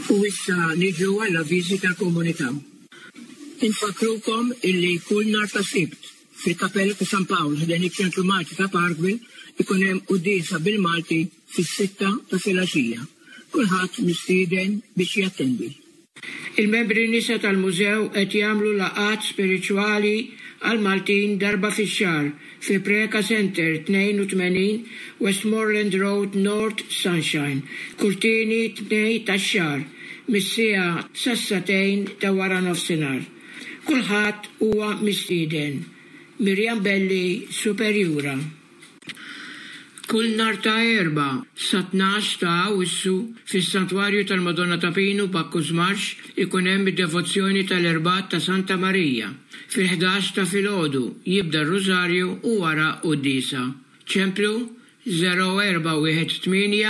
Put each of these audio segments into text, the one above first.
U issa niġu għall-avviżi tal-komunità. Infakrukom illi kull nhar ta' Sibt fil-Kappella ta' San Pawl ħdejn iċ-Ċentru Malti ta' Parkville ikun hemm qudiesa bil-Malti fis-6 ta' filgħaxija. Kulħadd mistieden biex jattendi. Il-membri nisa tal-mużew qed jagħmlu laqgħat spiriċwali għal Maltin darba fix-xahar fi Preka Center 82 Westmoreland Road North Sunshine, kull tieni tnejn tax-xahar mis-siegħa sas-satejn ta' wara nofsinhar. Kulħadd huwa mistieden. Mirjam Belli, Superjura. Kull nhar ta' Erba' sa 12 ta' Awwissu fis-Santwarju tal-Madonna ta' Pinu Bakkus Marx ikun hemm id-devozzjoni tal-Erbat ta' Santa Marija. Fil-11 ta' filgħodu jibda r-Rużarju u wara qudiesa. Ċemplu 0418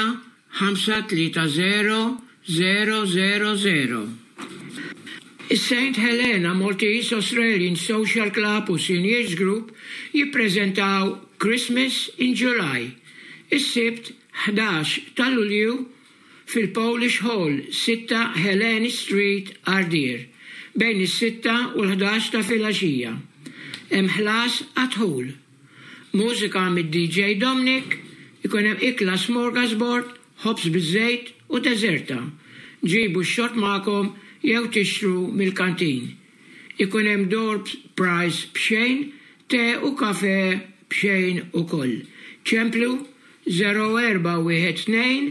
530 000. Is-St. Helena Maltese Australian Social Club u Seniors Group jippreżentaw Christmas in July. Is-Sibt 11 ta' Lulju fil-Polish Hall 6 Helena Street, Ardeer, bejn is-6 u l-11 ta' filgħaxija. Hemm ħlas għadħul. Mużika mid-DJ Dominic, ikun hemm ikla smorgasbord, ħobs biż-żejt u deżerta. Ġibu x-xort magħkom jew tixtru mill-kantin. Ikun hemm door prize b'xejn, te u kafe b'xejn ukoll. Ċemplu 0412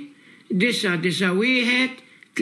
991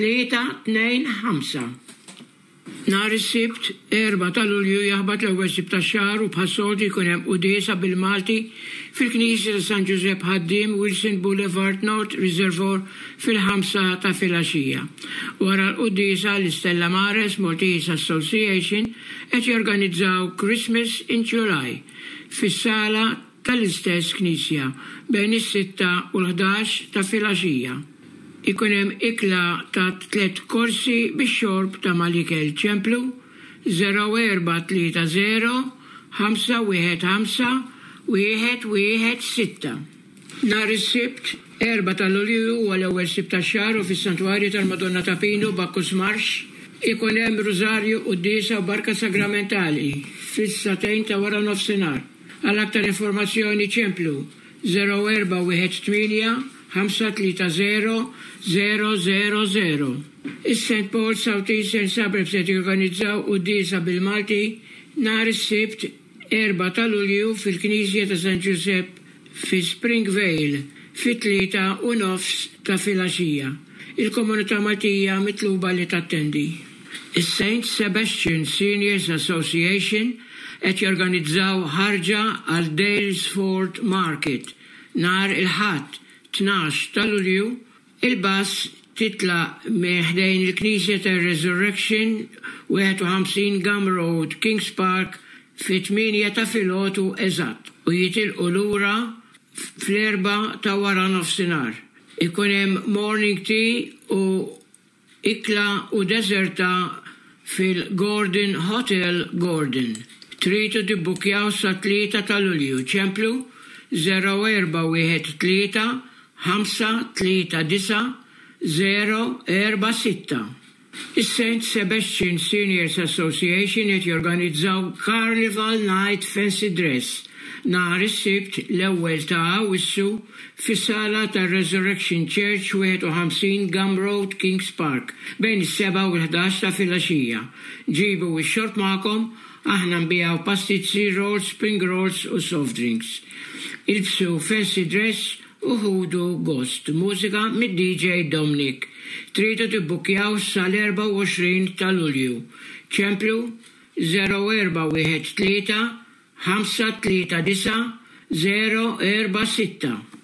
325. Nhar is-Sibt 4 ta' Lulju jaħbad l-ewwel Sibt tax-xahar u bħas-soltu jkun hemm qudiesa bil-Malti fil-Knisja ta' San Giuseppe Ħaddiem Wilson Boulevard North Reservoir fil-5 ta' filgħaxija. Wara l-qudiesa l-Stella Maris Maltese Association qed jorganizzaw Christmas in July fis-sala tal-istess Knisja bejn is-6 u l-11 ta' filgħaxija. Ikun hemm ikla ta' 3 korsi bix-xorb ta' malikel. Ċemplu 0430 515 116. Nhar is-Sibt 4 ta' Lulju huwa l-ewwel Sibt tax-xahar u fis-Santwarju tal-Madonna ta' Pinu Bakkus Marx ikun hemm Rużarju qudiesa u barka sagramentali fis-satejn ta' wara nofsinhar. Għal aktar informazzjoni ċemplu 0418 530 000. Is-St. Paul South Eastern Suburbs qed jorganizzaw qudiesa bil-Malti nhar is-Sibt 4 ta' Lulju fil-Knisja ta' San Giuseppe fi Springvale fit-3 u nofs ta' filgħaxija. Il-komunità Maltija mitluba li tattendi. Is-St. Sebastian Seniors Association qed jorganizzaw ħarġa għal Daylesford Market nhar il-Ħadd 12 ta' Lulju. Il-bass titla meħdejn il-Knisja ta' Resurrection 51 Gum Road, Kings Park fit-8 ta' filgħodu eżatt u jitilqu lura fl-4 ta' wara nofsinhar. Ikun hemm morning tea u ikla u deżerta fil-Gordon Hotel Gordon. Tridu tibbukjaw sa 3 ta' Lulju. Ċemplu 0413 539 046. Is-St. Sebastian Seniors Association qed jorganizzaw Carnival Night Fancy Dress nhar is-Sibt l-ewwel ta' Awwissu fis-sala tar-Resurrection Church 51 Gum Road, Kings Park bejn is-7 u l-11 ta' filgħaxija. Ġibu x-xort magħkom, aħna nbijaw pastizzi, rolls, spring rolls u soft drinks. Ilbsu fancy dress u ħudu gost. Mużika mid-DJ Dominic. Tridu tibbukjaw sal-24 ta' Lulju. Ċemplu 0413 539 046.